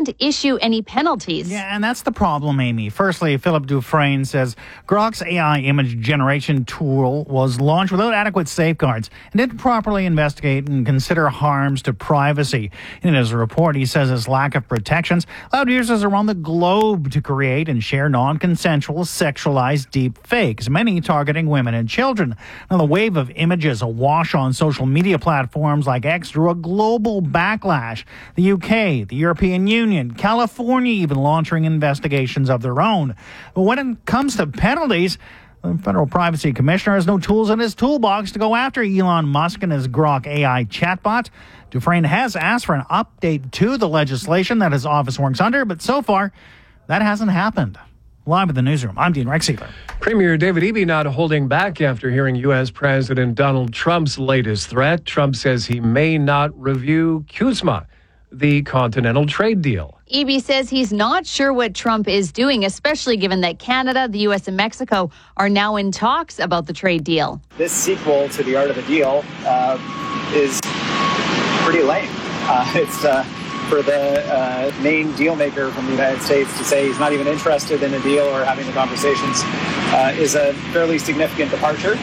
can't issue any penalties. Yeah, and that's the problem, Amy. Firstly, Philip Dufresne says Grok's AI image generation tool was launched without adequate safeguards and didn't properly investigate and consider harms to privacy. In his report, he says his lack of protections allowed users around the globe to create and share non-consensual, sexualized deep fakes, many targeting women and children. Now, the wave of images awash on social media platforms like X drew a global backlash. The UK, the European Union, California even launching investigations of their own. But when it comes to penalties, the Federal Privacy Commissioner has no tools in his toolbox to go after Elon Musk and his Grok AI chatbot. Dufresne has asked for an update to the legislation that his office works under, but so far, that hasn't happened. Live at the newsroom, I'm Dean Rexealer. Premier David Eby not holding back after hearing U.S. President Donald Trump's latest threat. Trump says he may not review CUSMA, the Continental Trade Deal. Eby says he's not sure what Trump is doing, especially given that Canada, the U.S. and Mexico are now in talks about the trade deal. This sequel to The Art of the Deal is pretty lame. It's for the main deal maker from the United States to say he's not even interested in a deal or having the conversations is a fairly significant departure.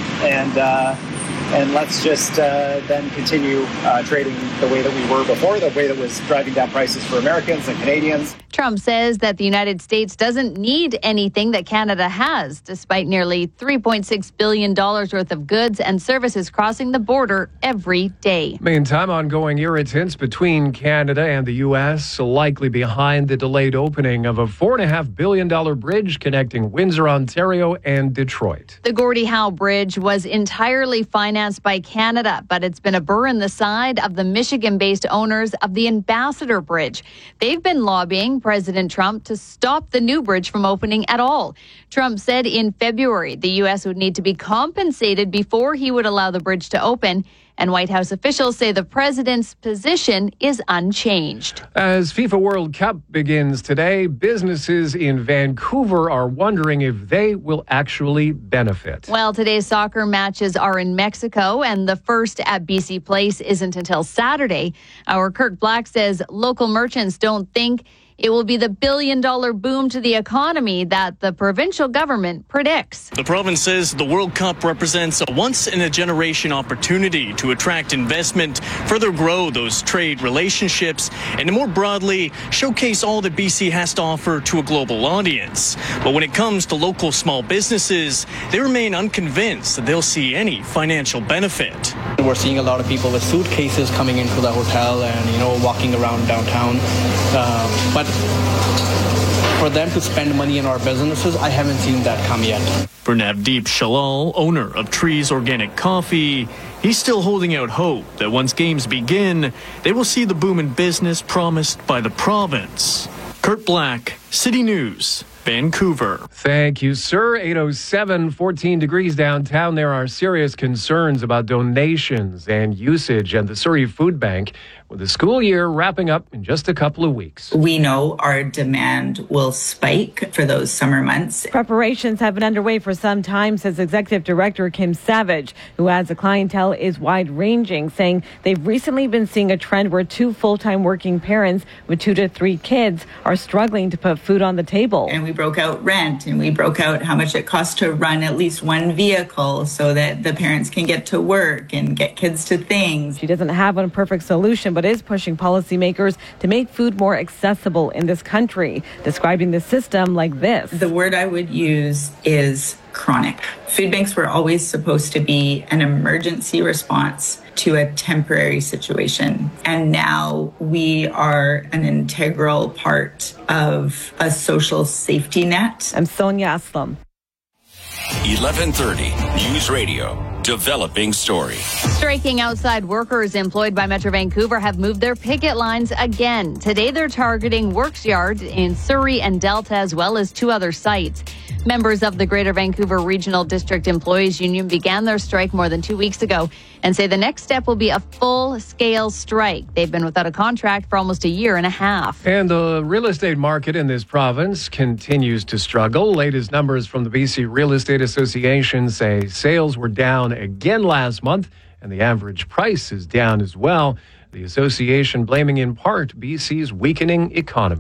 And let's just then continue trading the way that we were before, the way that was driving down prices for Americans and Canadians. Trump says that the United States doesn't need anything that Canada has, despite nearly $3.6 billion worth of goods and services crossing the border every day. Meantime, ongoing irritants between Canada and the U.S. likely behind the delayed opening of a $4.5 billion bridge connecting Windsor, Ontario and Detroit. The Gordie Howe Bridge was entirely financed by Canada, but it's been a burr in the side of the Michigan-based owners of the Ambassador Bridge. They've been lobbying President Trump to stop the new bridge from opening at all. Trump said in February the U.S. would need to be compensated before he would allow the bridge to open. And White House officials say the president's position is unchanged. As FIFA World Cup begins today, businesses in Vancouver are wondering if they will actually benefit. Well, today's soccer matches are in Mexico, and the first at BC Place isn't until Saturday. Our Kirk Black says local merchants don't think it will be the billion-dollar boom to the economy that the provincial government predicts. The province says the World Cup represents a once-in-a-generation opportunity to attract investment, further grow those trade relationships, and more broadly, showcase all that BC has to offer to a global audience. But when it comes to local small businesses, they remain unconvinced that they'll see any financial benefit. We're seeing a lot of people with suitcases coming into the hotel and, walking around downtown. But for them to spend money in our businesses, I haven't seen that come yet. For Navdeep Shalal, owner of Trees Organic Coffee, he's still holding out hope that once games begin, they will see the boom in business promised by the province. Kurt Black, City News, Vancouver. Thank you, sir. 807, 14 degrees downtown. There are serious concerns about donations and usage at the Surrey Food Bank, with the school year wrapping up in just a couple of weeks. We know our demand will spike for those summer months. Preparations have been underway for some time, says Executive Director Kim Savage, who adds the clientele is wide-ranging, saying they've recently been seeing a trend where 2 full-time working parents with 2 to 3 kids are struggling to put food on the table. And we broke out rent, and we broke out how much it costs to run at least one vehicle so that the parents can get to work and get kids to things. She doesn't have one perfect solution, but is pushing policymakers to make food more accessible in this country, describing the system like this. The word I would use is chronic. Food banks were always supposed to be an emergency response to a temporary situation. And now we are an integral part of a social safety net. I'm Sonia Aslam. 1130 News Radio. Developing story. Striking outside workers employed by Metro Vancouver have moved their picket lines again. Today they're targeting works yards in Surrey and Delta, as well as 2 other sites. Members of the Greater Vancouver Regional District Employees Union began their strike more than 2 weeks ago and say the next step will be a full-scale strike. They've been without a contract for almost a year and a half. And the real estate market in this province continues to struggle. Latest numbers from the BC Real Estate Association say sales were down again last month, and the average price is down as well. The association blaming in part BC's weakening economy.